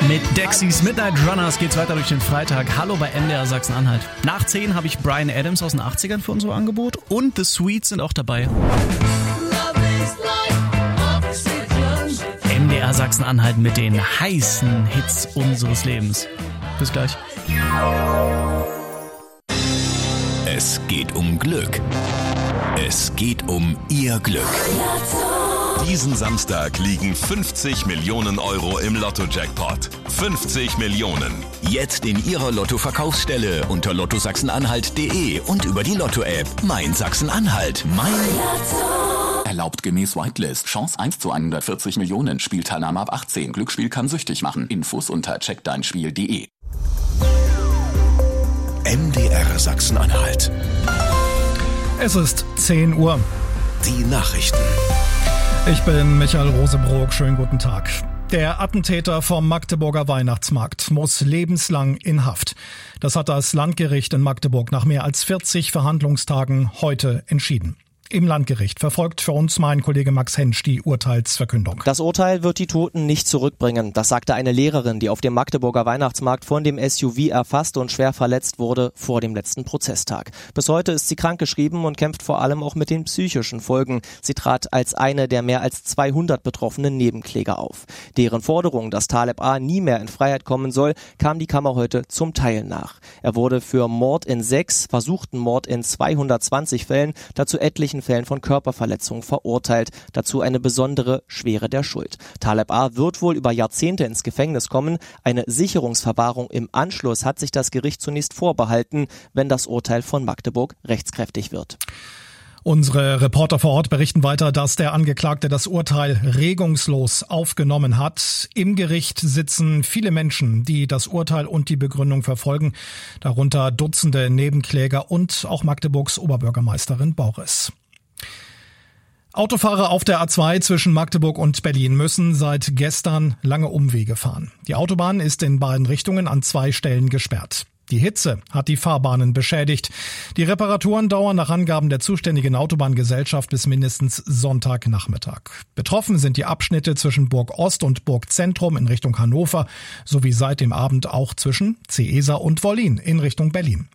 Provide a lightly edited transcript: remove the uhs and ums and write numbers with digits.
Mit Dexys Midnight Runners geht's weiter durch den Freitag. Hallo bei MDR Sachsen-Anhalt. Nach 10 habe ich Bryan Adams aus den 80ern für unser Angebot und The Sweets sind auch dabei. MDR Sachsen-Anhalt mit den heißen Hits unseres Lebens. Bis gleich. Es geht um Glück. Es geht um Ihr Glück. Diesen Samstag liegen 50 Millionen Euro im Lotto-Jackpot. 50 Millionen. Jetzt in Ihrer Lotto-Verkaufsstelle unter lottosachsenanhalt.de und über die Lotto-App. Mein Sachsen-Anhalt. Mein Lotto. Erlaubt gemäß Whitelist. Chance 1 zu 140 Millionen. Spielteilnahme ab 18. Glücksspiel kann süchtig machen. Infos unter checkdeinspiel.de. MDR Sachsen-Anhalt. Es ist 10 Uhr. Die Nachrichten. Ich bin Michael Rosebrook. Schönen guten Tag. Der Attentäter vom Magdeburger Weihnachtsmarkt muss lebenslang in Haft. Das hat das Landgericht in Magdeburg nach mehr als 40 Verhandlungstagen heute entschieden. Im Landgericht verfolgt für uns mein Kollege Max Hensch die Urteilsverkündung. Das Urteil wird die Toten nicht zurückbringen. Das sagte eine Lehrerin, die auf dem Magdeburger Weihnachtsmarkt von dem SUV erfasst und schwer verletzt wurde vor dem letzten Prozesstag. Bis heute ist sie krankgeschrieben und kämpft vor allem auch mit den psychischen Folgen. Sie trat als eine der mehr als 200 betroffenen Nebenkläger auf. Deren Forderung, dass Taleb A. nie mehr in Freiheit kommen soll, kam die Kammer heute zum Teil nach. Er wurde für Mord in 6, versuchten Mord in 220 Fällen, dazu etlichen Fällen von Körperverletzungen verurteilt, dazu eine besondere Schwere der Schuld. Taleb A. wird wohl über Jahrzehnte ins Gefängnis kommen. Eine Sicherungsverwahrung im Anschluss hat sich das Gericht zunächst vorbehalten, wenn das Urteil von Magdeburg rechtskräftig wird. Unsere Reporter vor Ort berichten weiter, dass der Angeklagte das Urteil regungslos aufgenommen hat. Im Gericht sitzen viele Menschen, die das Urteil und die Begründung verfolgen, darunter Dutzende Nebenkläger und auch Magdeburgs Oberbürgermeisterin Boris. Autofahrer auf der A2 zwischen Magdeburg und Berlin müssen seit gestern lange Umwege fahren. Die Autobahn ist in beiden Richtungen an 2 Stellen gesperrt. Die Hitze hat die Fahrbahnen beschädigt. Die Reparaturen dauern nach Angaben der zuständigen Autobahngesellschaft bis mindestens Sonntagnachmittag. Betroffen sind die Abschnitte zwischen Burg Ost und Burg Zentrum in Richtung Hannover sowie seit dem Abend auch zwischen Ceesa und Wollin in Richtung Berlin.